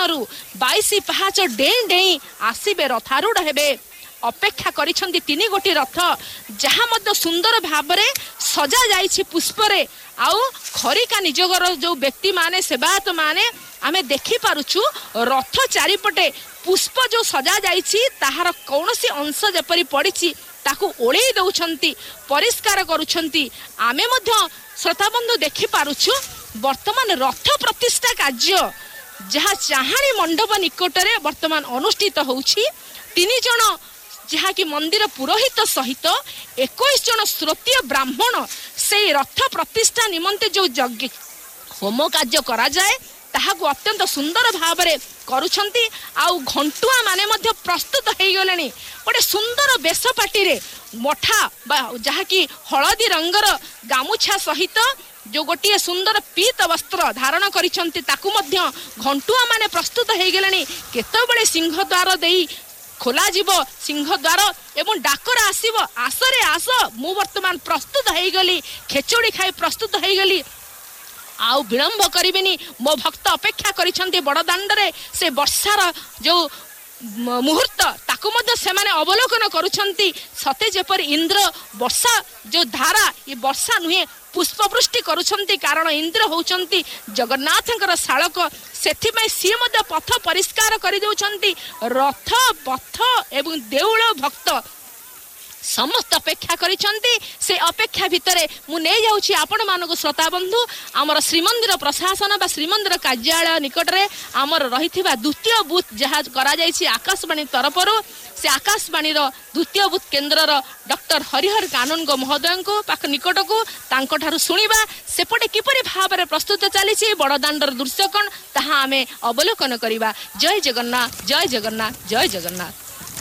ସ୍ଥାନରୁ 22 ପାହାଚ ଡେଇଁ ଡେଇଁ ଆସିବେ, ରଥାरूढ़ ହେବେ। ଅପେକ୍ଷା କରିଛନ୍ତି 3 ଗୋଟି ରଥ, ଯାହା ମଧ୍ୟ ସୁନ୍ଦର ଭାବରେ ସଜା ଯାଇଛି ପୁଷ୍ପରେ। ଆଉ ଖରିକା ନିଯୋଗର ଯୋଉ ବ୍ୟକ୍ତି ମାନେ ସେବାୟତ ମାନେ ଆମେ ଦେଖିପାରୁଛୁ ରଥ ଚାରିପଟେ ପୁଷ୍ପ ଯୋଉ ସଜା ଯାଇଛି ତାହାର କୌଣସି ଅଂଶ ଯେପରି ପଡ଼ିଛି ତାକୁ ଓଳେଇ ଦେଉଛନ୍ତି, ପରିଷ୍କାର କରୁଛନ୍ତି। ଆମେ ମଧ୍ୟ ଶ୍ରୋତାବନ୍ଧୁ ଦେଖିପାରୁଛୁ ବର୍ତ୍ତମାନ ରଥ ପ୍ରତିଷ୍ଠା କାର୍ଯ୍ୟ ଯାହା ଚାହାଣୀ ମଣ୍ଡପ ନିକଟରେ ବର୍ତ୍ତମାନ ଅନୁଷ୍ଠିତ ହେଉଛି। 3 ଜଣ ଯାହାକି ମନ୍ଦିର ପୁରୋହିତ ସହିତ 21 ଜଣ ଶ୍ରୋତୀୟ ବ୍ରାହ୍ମଣ ସେଇ ରଥ ପ୍ରତିଷ୍ଠା ନିମନ୍ତେ ଯୋଉ ଯଜ୍ଞ ହୋମ କାର୍ଯ୍ୟ କରାଯାଏ ତାହାକୁ ଅତ୍ୟନ୍ତ ସୁନ୍ଦର ଭାବରେ କରୁଛନ୍ତି। ଆଉ ଘଣ୍ଟୁଆ ମାନେ ମଧ୍ୟ ପ୍ରସ୍ତୁତ ହେଇଗଲେଣି ଗୋଟେ ସୁନ୍ଦର ବେଶପାଟିରେ, ମଠା ବା ଯାହାକି ହଳଦୀ ରଙ୍ଗର ଗାମୁଛା ସହିତ ଯୋଉ ଗୋଟିଏ ସୁନ୍ଦର ପୀତ ବସ୍ତ୍ର ଧାରଣ କରିଛନ୍ତି ତାକୁ ମଧ୍ୟ ଘଣ୍ଟୁଆ ମାନେ ପ୍ରସ୍ତୁତ ହେଇଗଲେଣି। କେତେବେଳେ ସିଂହ ଦ୍ୱାର ଦେଇ ଖୋଲାଯିବ ସିଂହ ଦ୍ୱାର ଏବଂ ଡାକରା ଆସିବ, ଆସରେ ଆସ, ମୁଁ ବର୍ତ୍ତମାନ ପ୍ରସ୍ତୁତ ହେଇଗଲି, ଖେଚୁଡ଼ି ଖାଇ ପ୍ରସ୍ତୁତ ହେଇଗଲି, ଆଉ ବିଳମ୍ବ କରିବିନି। ମୋ ଭକ୍ତ ଅପେକ୍ଷା କରିଛନ୍ତି ବଡ଼ଦାଣ୍ଡରେ। ସେ ବର୍ଷାର ଯୋଉ ମୁହୂର୍ତ୍ତ ତାକୁ ମଧ୍ୟ ସେମାନେ ଅବଲୋକନ କରୁଛନ୍ତି। ସତେ ଯେପରି ଇନ୍ଦ୍ର ବର୍ଷା ଯୋଉ ଧାରା, ଏ ବର୍ଷା ନୁହେଁ ପୁଷ୍ପବୃଷ୍ଟି କରୁଛନ୍ତି, କାରଣ ଇନ୍ଦ୍ର ହେଉଛନ୍ତି ଜଗନ୍ନାଥଙ୍କର ଶାଳକ। ସେଥିପାଇଁ ସିଏ ମଧ୍ୟ ପଥ ପରିଷ୍କାର କରିଦେଉଛନ୍ତି। ରଥ ପଥ ଏବଂ ଦେଉଳ ଭକ୍ତ ସମସ୍ତ ଅପେକ୍ଷା କରିଛନ୍ତି। ସେ ଅପେକ୍ଷା ଭିତରେ ମୁଁ ନେଇଯାଉଛି ଆପଣମାନଙ୍କୁ ଶ୍ରୋତାବନ୍ଧୁ ଆମର ଶ୍ରୀମନ୍ଦିର ପ୍ରଶାସନ ବା ଶ୍ରୀମନ୍ଦିର କାର୍ଯ୍ୟାଳୟ ନିକଟରେ ଆମର ରହିଥିବା ଦ୍ୱିତୀୟ ବୁଥ୍ ଯାହା କରାଯାଇଛି ଆକାଶବାଣୀ ତରଫରୁ, ସେ ଆକାଶବାଣୀର ଦ୍ୱିତୀୟ ବୁଥ୍ କେନ୍ଦ୍ରର ଡକ୍ଟର ହରିହର କାନୁନଗୋ ମହୋଦୟଙ୍କୁ ପାଖ ନିକଟକୁ ତାଙ୍କଠାରୁ ଶୁଣିବା ସେପଟେ କିପରି ଭାବରେ ପ୍ରସ୍ତୁତ ଚାଲିଛି, ବଡ଼ଦାଣ୍ଡର ଦୃଶ୍ୟ କ'ଣ ତାହା ଆମେ ଅବଲୋକନ କରିବା। ଜୟ ଜଗନ୍ନାଥ, ଜୟ ଜଗନ୍ନାଥ, ଜୟ ଜଗନ୍ନାଥ,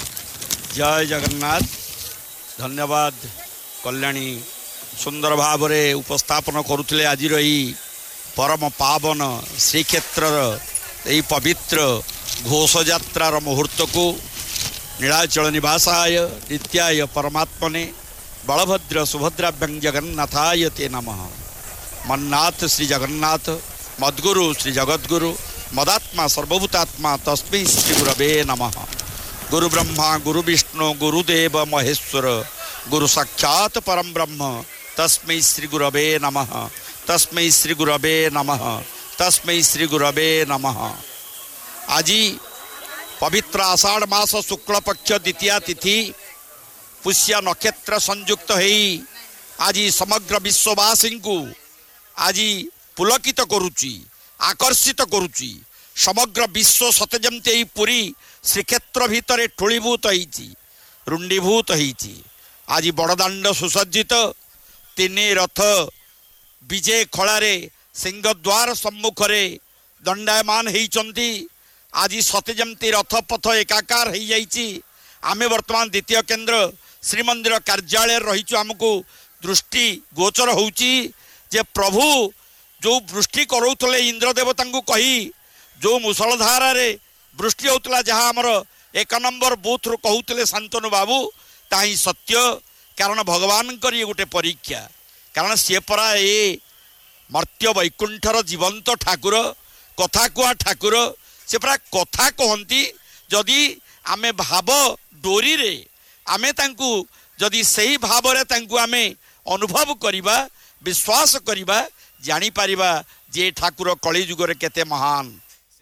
ଜୟ ଜଗନ୍ନାଥ। धन्यवाद कल्याणी सुंदर भाव में उपस्थापन करुले आज परम पावन श्रीक्षेत्र यही पवित्र घोष यात्रार मुहूर्त को नीलाचल निवासाय नित्याय परमात्मने बलभद्र सुभद्राभ्यं जगन्नाथाय ते नमः। मन्नाथ श्री जगन्नाथ मद्गुरु श्री जगद्गुरु मदात्मा सर्वभूतात्मा तस्मै श्री गुरवे नमः। गुरु ब्रह्मा गुरु विष्णु गुरुदेव महेश्वर गुरु साक्षात परम ब्रह्म तस्मै श्री गुरवे नमः। तस्मै श्री गुरवे नमः। तस्मै श्री गुरवे नमः। आज पवित्र आषाढ़ मास शुक्ल पक्ष द्वितीया तिथि पुष्य नक्षत्र संयुक्त है आज समग्र विश्ववासी को आज पुलकित करुची, आकर्षित करुची। समग्र विश्व सते जमती पुरी श्रीक्षेत्र भितर ठूलीभूत होती, रुंडीभूत होती। आज बड़दाण्ड सुसज्जित 3 रथ विजय खड़े सिंहद्वार सम्मुखरे दंडायमान होती। आज सते जमती रथपथ एकाकार हो जाइए। आमे वर्तमान द्वितीय केन्द्र श्रीमंदिर कार्यालय रहीचु। आमको दृष्टि गोचर होची जे प्रभु जो वृष्टि करोतले इंद्र देवता को कही जो मुसलधार वृष्टि होता जहाँ आमर 1 नंबर बूथ रू कहते शांतनु बाबू ताही सत्य। कारण भगवान ये गोटे परीक्षा, कारण सी परा ये मर्त्य वैकुंठर जीवंत ठाकुर कथा कुआ ठाकुर से परा कथा कहती। जदि आमे भाव डोरी रे आमे तांकु जदि सही भाव रे तांकु आमे अनुभव करिबा, विश्वास करिबा, जानी पारिबा जे ठाकुर कली जुगरे केते महान।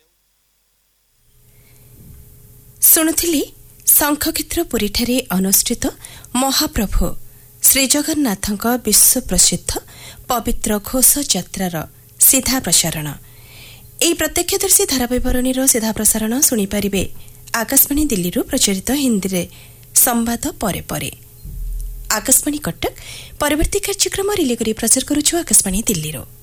शुणुथिली शंखक्षेत्र पुरीठारे अनुष्ठित महाप्रभु श्री जगन्नाथଙ୍କ विश्व प्रसिद्ध पवित्र घोष यात्रार सीधा प्रसारण। ଏହି ପ୍ରତ୍ୟକ୍ଷଦର୍ଶୀ ଧାରାବିବରଣୀର ସିଧା ପ୍ରସାରଣ ଶୁଣିପାରିବେ ଆକାଶବାଣୀ ଦିଲ୍ଲୀରୁ ପ୍ରଚାରିତ ହିନ୍ଦୀରେ ସମ୍ବାଦ ପରେ ପରେ। ଆକାଶବାଣୀ କଟକ ପରବର୍ତ୍ତୀ କାର୍ଯ୍ୟକ୍ରମ ରିଲେ କରି ପ୍ରଚାର କରୁଛୁ ଆକାଶବାଣୀ ଦିଲ୍ଲୀରୁ।